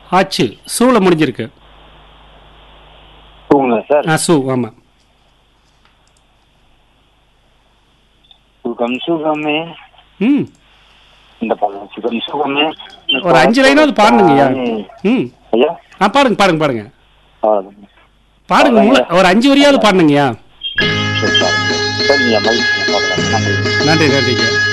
ஆச்சு. சூல முடிஞ்சிருக்கு. தூங்குங்க சார். சூ ஆமா. சுகம் சுகமே ம். இந்த பாடல் சுகம் சுகமே. ஒரு 5 லைனாவது பாடணுங்கய்யா. ம். ஐயா பாடுங்க பாடுங்க பாடுங்க. அவ்வளவுதான். பாடுங்க ஒரு 5 வரியாவது பாடணுங்கய்யா. சரி, சரி. சரி, ஐயா, மகிழ்ச்சி. பார்க்கலாம். நன்றி. நன்றி நன்றிங்க.